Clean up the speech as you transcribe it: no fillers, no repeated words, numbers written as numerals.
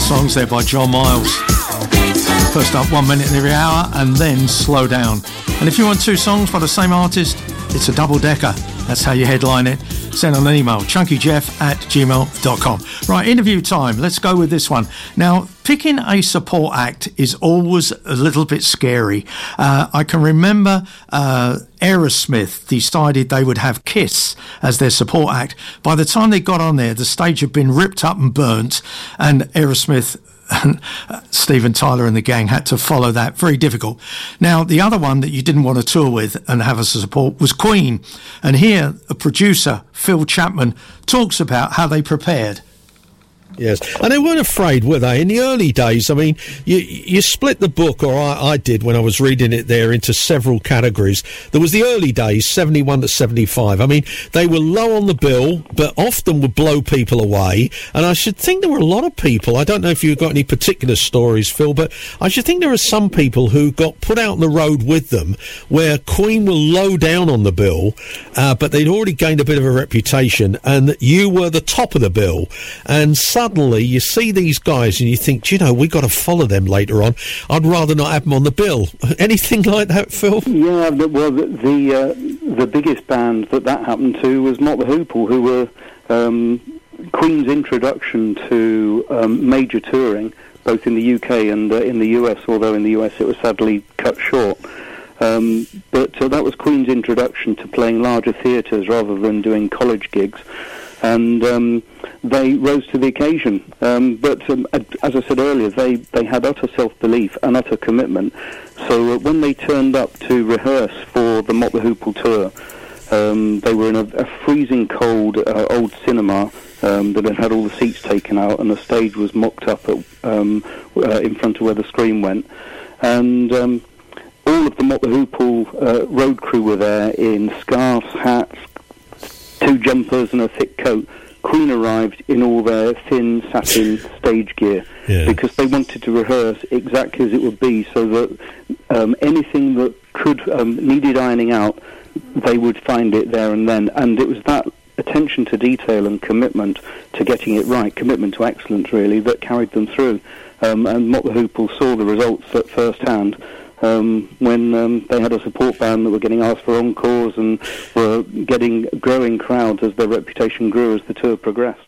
songs there by John Miles. First up, 1 minute every hour, and then Slow Down. And if you want 2 songs by the same artist, it's a double-decker. That's how you headline it. Send on an email, chunkyjeff@gmail.com. Right, interview time. Let's go with this one. Now, picking a support act is always a little bit scary. I can remember Aerosmith decided they would have Kiss as their support act. By the time they got on there, the stage had been ripped up and burnt, and Aerosmith and Steven Tyler and the gang had to follow that. Very difficult. Now, the other one that you didn't want to tour with and have as a support was Queen. And here, a producer, Phil Chapman, talks about how they prepared. Yes, and they weren't afraid, were they? In the early days, I mean, you split the book, or I did when I was reading it there, into several categories. There was the early days, 71 to 75. I mean, they were low on the bill, but often would blow people away. And I should think there were a lot of people, I don't know if you've got any particular stories, Phil, but I should think there are some people who got put out on the road with them where Queen were low down on the bill, but they'd already gained a bit of a reputation, and you were the top of the bill. And suddenly you see these guys and you think, do you know, we've got to follow them later on. I'd rather not have them on the bill. Anything like that, Phil? Yeah, well, the biggest band that happened to was Mott the Hoople, who were Queen's introduction to major touring, both in the UK and in the US, although in the US it was sadly cut short. But that was Queen's introduction to playing larger theatres rather than doing college gigs. And they rose to the occasion. But as I said earlier, they had utter self-belief and utter commitment. So when they turned up to rehearse for the Mott the Hoople tour, they were in a freezing cold old cinema that had all the seats taken out, and the stage was mocked up in front of where the screen went. And all of the Mott the Hoople road crew were there in scarves, hats, 2 jumpers and a thick coat. Queen arrived in all their thin satin stage gear, because they wanted to rehearse exactly as it would be, so that anything that could needed ironing out, they would find it there and then. And it was that attention to detail and commitment to getting it right, commitment to excellence really, that carried them through. And Mott the Hoople saw the results at first hand when they had a support band that were getting asked for encores and were getting growing crowds as their reputation grew as the tour progressed.